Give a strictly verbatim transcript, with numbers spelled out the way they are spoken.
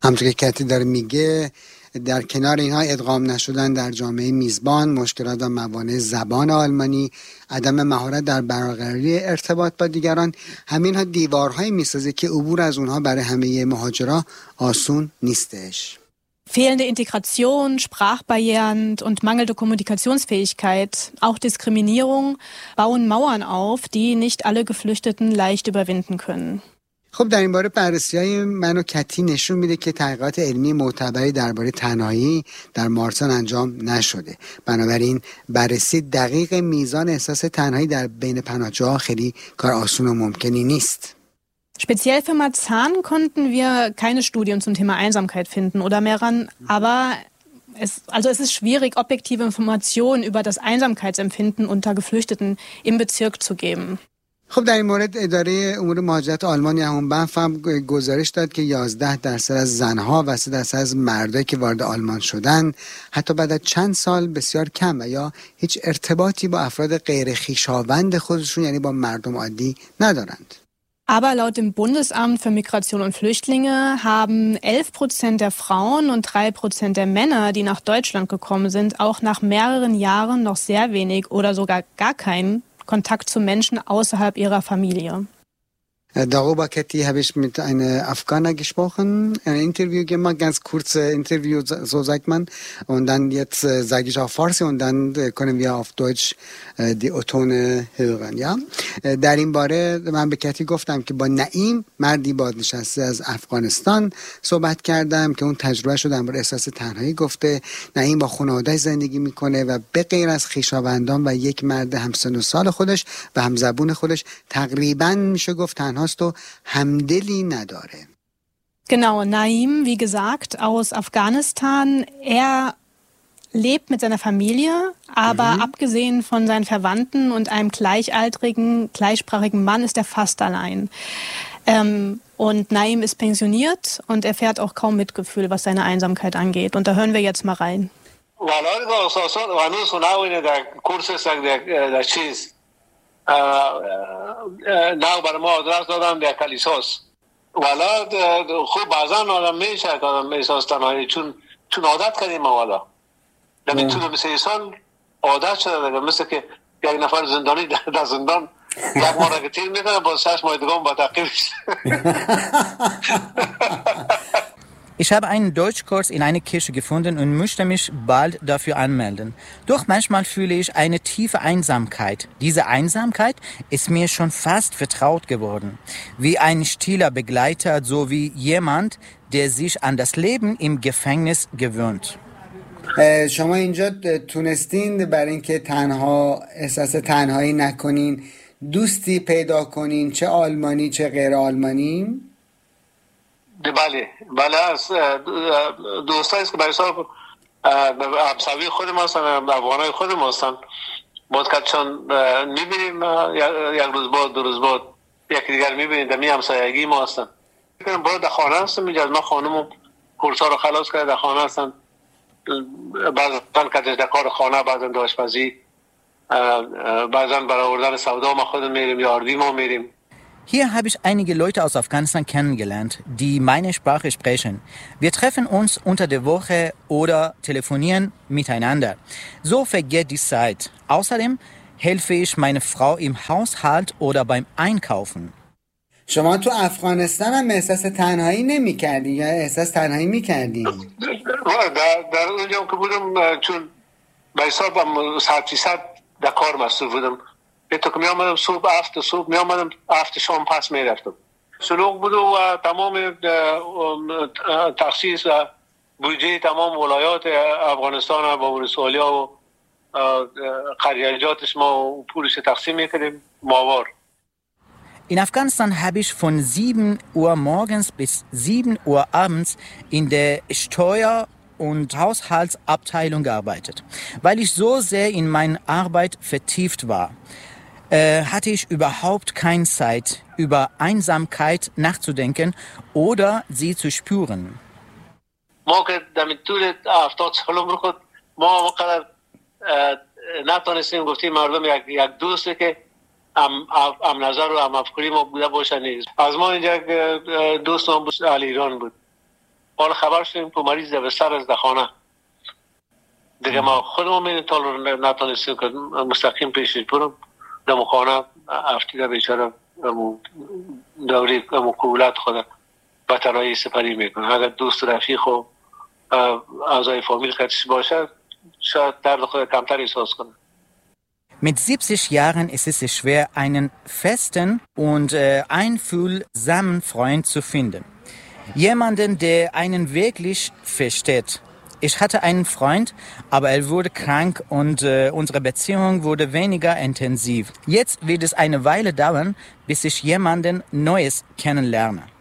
همونطور که کتی داره میگه، در کنار اینها ادغام نشدن در جامعه میزبان، مشکلات و موانع زبان آلمانی، عدم مهارت در برقراری ارتباط با دیگران، همینها دیوارهایی میسازه که عبور از اونها برای همه مهاجرا آسون نیستش. Fehlende Integration, Sprachbarrieren und mangelnde Kommunikationsfähigkeit, auch Diskriminierung bauen Mauern auf, die nicht alle Geflüchteten leicht überwinden können. خب در این باره بررسی‌های من و کتی نشون میده که تحقیقات علمی معتبری درباره تنهایی در مارسان انجام نشده. بنابراین بررسی دقیق میزان احساس تنهایی در بین پناهجوها خیلی کار آسون و ممکنی نیست. Speziell für Marzahn konnten wir keine Studien zum Thema Einsamkeit finden oder Meran, aber es, also es ist schwierig, objektive Informationen über das Einsamkeitsempfinden unter Geflüchteten im Bezirk zu geben. خب در این مورد اداره امور مهاجرت آلمان یا همون بنف هم گزارش داد که یازده درصد از زنها و سه درصد از مردایی که وارد آلمان شدن حتی بعد از چند سال بسیار کم و یا هیچ ارتباطی با افراد غیر خویشاوند خودشون یعنی با مردم عادی ندارند. Aber laut dem Bundesamt für Migration und Flüchtlinge haben elf Prozent der Frauen und drei Prozent der Männer, die nach Deutschland gekommen sind, auch nach mehreren Jahren noch sehr wenig oder sogar gar keinen Kontakt zu Menschen außerhalb ihrer Familie. Darüber, Kathi, habe ich mit einer Afghaner gesprochen, ein Interview gemacht, ganz kurze Interview, so sagt man. Und dann jetzt äh, sage ich auf Farsi und dann äh, können wir auf Deutsch äh, die O-Tone hören, ja. در این باره من به کتی گفتم که با نعیم، مردی بازنشسته از افغانستان صحبت کردم که اون تجربه شو در مورد احساس تنهایی گفته. نعیم با خانواده‌اش زندگی میکنه و به غیر از خویشاوندان و یک مرد همسن و سال خودش و همزبون خودش تقریباً میشه گفت تنها hast du همدلی نداره. Genau, Naim, wie gesagt, aus Afghanistan. Er lebt mit seiner Familie, aber mhm. abgesehen von seinen Verwandten und einem gleichaltrigen, gleichsprachigen Mann ist er fast allein. Ähm, und Naim ist pensioniert und er fährt auch kaum Mitgefühl, was seine Einsamkeit angeht. Und da hören wir jetzt mal rein. نه برای ما آدرس دادن در کلیساس والا خوب بعضا آدم میشه که آدم احساس تنهایی چون چون عادت کردیم والا یعنی طول مثل سال عادت شده دیگه مثل که یک نفر زندانی در زندان یک ماه که تیر میکنه با شش ماه دیگه با تعقیبش. Ich habe einen Deutschkurs in einer Kirche gefunden und möchte mich bald dafür anmelden. Doch manchmal fühle ich eine tiefe Einsamkeit. Diese Einsamkeit ist mir schon fast vertraut geworden. Wie ein stiller Begleiter, so wie jemand, der sich an das Leben im Gefängnis gewöhnt. شما اینجا تونستین برای اینکه تنها احساس تنهایی نکنین دوستی پیدا کنین، چه آلمانی چه غیر آلمانی؟ بله بله از دوستایی که برای سال همسوی خود ما هستن، افغانای خود ما هستن، باید که چون میبینیم یک روز بعد دو روز بعد یکی دیگر میبینیم در می همسایگی ما هستن. باید در خانه هستم اینجا، ما خانمو کورسا رو خلاص کرده در خانه هستن، بعضا کدش در کار خانه، بعضا در آشپزی، بعضا برای آوردن سودا ما خود میریم یا آردی ما میریم. Hier habe ich einige Leute aus Afghanistan kennengelernt, die meine Sprache sprechen. Wir treffen uns unter der Woche oder telefonieren miteinander. So vergeht die Zeit. Außerdem helfe ich meiner Frau im Haushalt oder beim Einkaufen. شما تو افغانستان هم احساس تنهایی نمی کردی یا احساس تنهایی می کردی؟ در, در اونجا که بودم چون به حساب صد فیصد در کار مصروف بودم. تو که می آمدم صبح هفت صبح می آمدم هفت شام پس می رفتم. سلوک بود و تمام تخصیص و بودجه تمام ولایات افغانستان با ولسوالیا و قریجاتش ما پولش تقسیم میکردیم ماوار. In Afghanistan habe ich von sieben Uhr morgens bis sieben Uhr abends in der Steuer- und Haushaltsabteilung gearbeitet. Weil ich so sehr in meine Arbeit vertieft war, äh, hatte ich überhaupt keine Zeit, über Einsamkeit nachzudenken oder sie zu spüren. ما که در طول هفتاد سالم رو خود ما وقت نتونستیم گفتیم مردم یک یک دوستی که ام ام نظر و ام افکاری ما بوده باشه نیست. از ما اینجا دوست ما علی ایران بود. حال خبر شدیم که مریض به سر از دخانه دیگه ما خودمون این طول رو نتونستیم که مستقیم پیشش برم دمو خانه افتیده بیچاره دوری دمو کولت خود به تنهایی سپری میکنه. اگر دوست رفیق و اعضای فامیل خودش باشه شاید درد خود کمتر احساس کنه. Mit siebzig Jahren ist es schwer, einen festen und äh, einfühlsamen Freund zu finden. Jemanden, der einen wirklich versteht. Ich hatte einen Freund, aber er wurde krank und äh, unsere Beziehung wurde weniger intensiv. Jetzt wird es eine Weile dauern, bis ich jemanden Neues kennenlerne.